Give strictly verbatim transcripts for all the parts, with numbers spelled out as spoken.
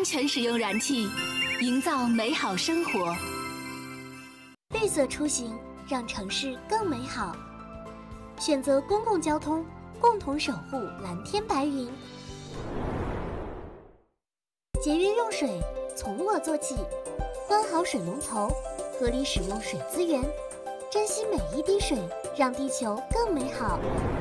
安全使用燃气，营造美好生活。 绿色出行，让城市更美好。选择公共交通，共同守护蓝天白云。节约用水，从我做起，关好水龙头，合理使用水资源，珍惜每一滴水，让地球更美好。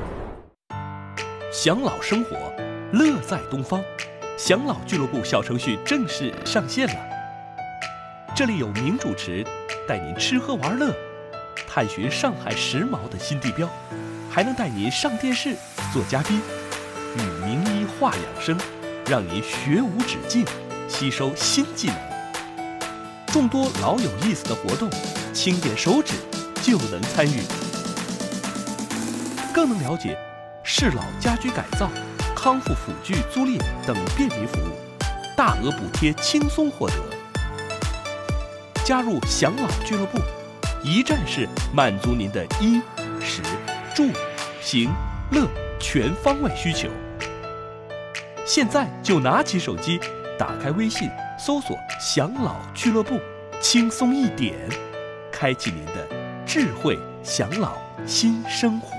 享老生活，乐在东方。享老俱乐部小程序正式上线了，这里有名主持带您吃喝玩乐，探寻上海时髦的新地标，还能带您上电视做嘉宾，与名医话养生，让您学无止境，吸收新技能。众多老有意思的活动，轻点手指就能参与，更能了解适老家居改造、康复辅具租赁等便民服务，大额补贴轻松获得。加入享老俱乐部，一站式满足您的衣、食、住、行、乐全方位需求。现在就拿起手机，打开微信，搜索“享老俱乐部”，轻松一点，开启您的智慧享老新生活。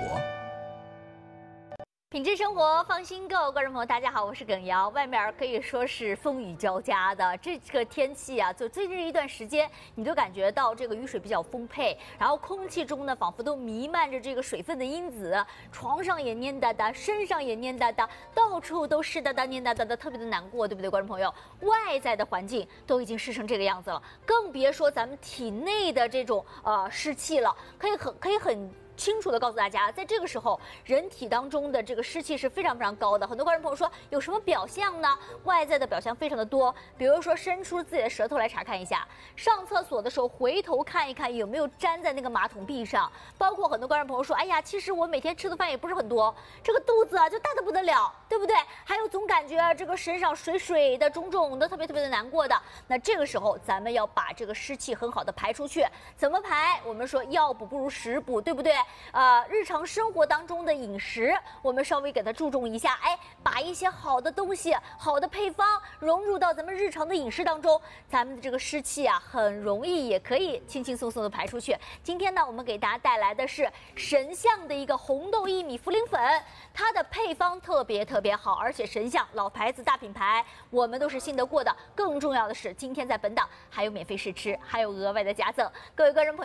品质生活，放心购。观众朋友，大家好，我是耿瑶。外面可以说是风雨交加的，这个天气啊，就最近一段时间，你就感觉到这个雨水比较丰沛，然后空气中呢，仿佛都弥漫着这个水分的因子，床上也黏哒哒，身上也黏哒哒，到处都湿哒哒、黏哒哒的，特别的难过，对不对，观众朋友？外在的环境都已经湿成这个样子了，更别说咱们体内的这种呃湿气了，可以很可以很。清楚地告诉大家，在这个时候，人体当中的这个湿气是非常非常高的。很多观众朋友说，有什么表象呢？外在的表象非常的多，比如说伸出自己的舌头来查看一下，上厕所的时候回头看一看有没有粘在那个马桶壁上。包括很多观众朋友说，哎呀，其实我每天吃的饭也不是很多，这个肚子啊就大得不得了，对不对？还有总感觉这个身上水水的、肿肿的，特别特别的难过的。那这个时候，咱们要把这个湿气很好的排出去。怎么排？我们说药补不如食补，对不对？呃，日常生活当中的饮食，我们稍微给它注重一下，哎，把一些好的东西、好的配方融入到咱们日常的饮食当中，咱们的这个湿气啊，很容易也可以轻轻松松的排出去。今天呢，我们给大家带来的是神象的一个红豆薏米茯苓粉，它的配方特别特别好，而且神象老牌子大品牌，我们都是信得过的。更重要的是，今天在本档还有免费试吃，还有额外的加赠，各位观众朋友。